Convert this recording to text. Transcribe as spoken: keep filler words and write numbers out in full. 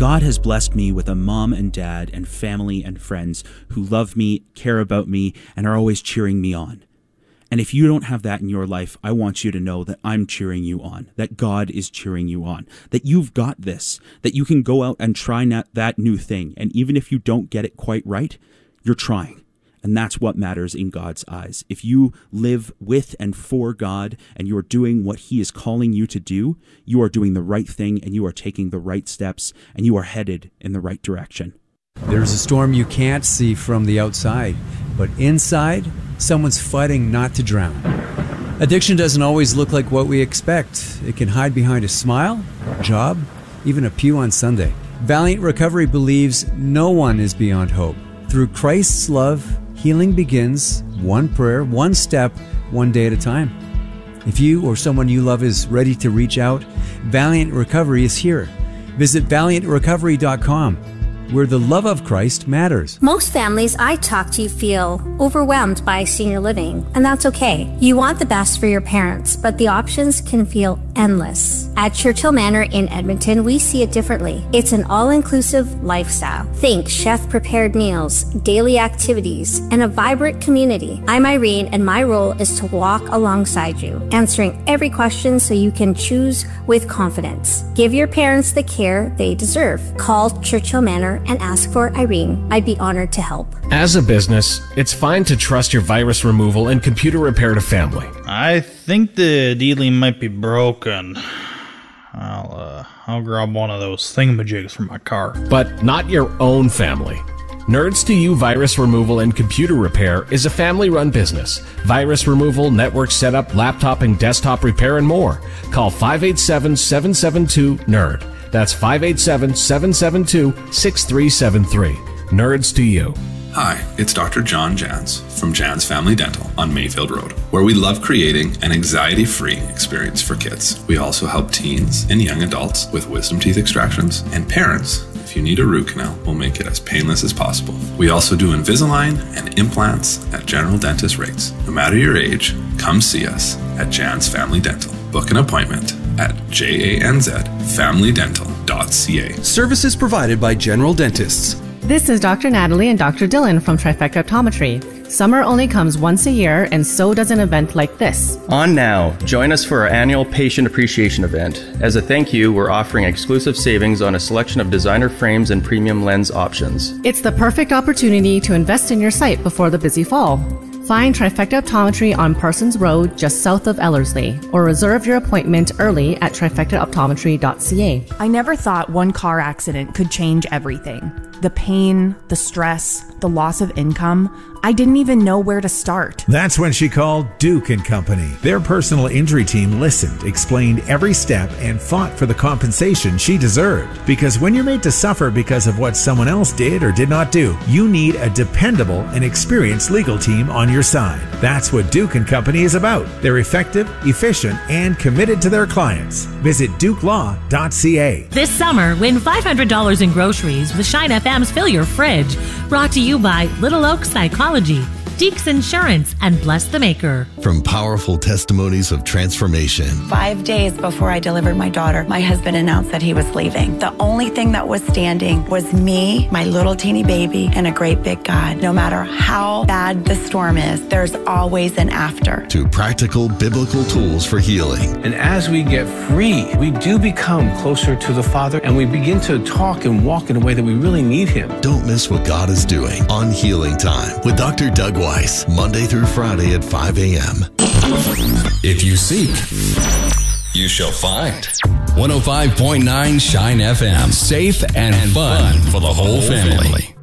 God has blessed me with a mom and dad and family and friends who love me, care about me, and are always cheering me on. And if you don't have that in your life, I want you to know that I'm cheering you on, that God is cheering you on, that you've got this, that you can go out and try that new thing. And even if you don't get it quite right, you're trying. And that's what matters in God's eyes. If you live with and for God and you're doing what he is calling you to do, you are doing the right thing and you are taking the right steps and you are headed in the right direction. There's a storm you can't see from the outside, but inside, someone's fighting not to drown. Addiction doesn't always look like what we expect. It can hide behind a smile, a job, even a pew on Sunday. Valiant Recovery believes no one is beyond hope. Through Christ's love, healing begins one prayer, one step, one day at a time. If you or someone you love is ready to reach out, Valiant Recovery is here. Visit valiant recovery dot com, where the love of Christ matters. Most families I talk to feel overwhelmed by senior living, and that's okay. You want the best for your parents, but the options can feel endless. At Churchill Manor in Edmonton, we see it differently. It's an all-inclusive lifestyle. Think chef-prepared meals, daily activities, and a vibrant community. I'm Irene, and my role is to walk alongside you, answering every question so you can choose with confidence. Give your parents the care they deserve. Call Churchill Manor and ask for Irene. I'd be honored to help. As a business, it's fine to trust your virus removal and computer repair to family. I think the dealing might be broken. I'll, uh, I'll grab one of those thingamajigs from my car. But not your own family. Nerds to You Virus Removal and Computer Repair is a family-run business. Virus removal, network setup, laptop and desktop repair, and more. Call five eight seven, seven seven two, N E R D. That's five eight seven, seven seven two, six three seven three. Nerds to You. Hi, it's Doctor John Jans from Jans Family Dental on Mayfield Road, where we love creating an anxiety-free experience for kids. We also help teens and young adults with wisdom teeth extractions, and parents, if you need a root canal, we'll make it as painless as possible. We also do Invisalign and implants at general dentist rates. No matter your age, come see us at Jans Family Dental. Book an appointment at janz family dental dot c a. Services provided by General Dentists. This is Doctor Natalie and Doctor Dylan from Trifecta Optometry. Summer only comes once a year, and so does an event like this. On now, join us for our annual Patient Appreciation event. As a thank you, we're offering exclusive savings on a selection of designer frames and premium lens options. It's the perfect opportunity to invest in your sight before the busy fall. Find Trifecta Optometry on Parsons Road, just south of Ellerslie, or reserve your appointment early at trifecta optometry dot c a. I never thought one car accident could change everything. The pain, the stress, the loss of income. I didn't even know where to start. That's when she called Duke and Company. Their personal injury team listened, explained every step, and fought for the compensation she deserved. Because when you're made to suffer because of what someone else did or did not do, you need a dependable and experienced legal team on your side. That's what Duke and Company is about. They're effective, efficient, and committed to their clients. Visit duke law dot c a. This summer, win five hundred dollars in groceries with Shine F M's Fill Your Fridge. Brought to you by Little Oak Psychology, Deeks Insurance, and Bless the Maker. From powerful testimonies of transformation. Five days before I delivered my daughter, my husband announced that he was leaving. The only thing that was standing was me, my little teeny baby, and a great big God. No matter how bad the storm is, there's always an after. To practical biblical tools for healing. And as we get free, we do become closer to the Father, and we begin to talk and walk in a way that we really need Him. Don't miss what God is doing on Healing Time with Doctor Doug Weiss, Monday through Friday at five a.m. If you seek, you shall find. one oh five point nine Shine F M. Safe and, and fun, fun for the whole family. family.